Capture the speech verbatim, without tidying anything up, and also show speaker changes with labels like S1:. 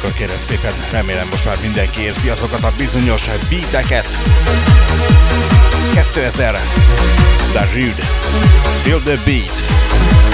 S1: akkor kérem szépen, remélem most már mindenki érzi azokat a bizonyos beateket. kétezer, The Rude, Feel the Beat.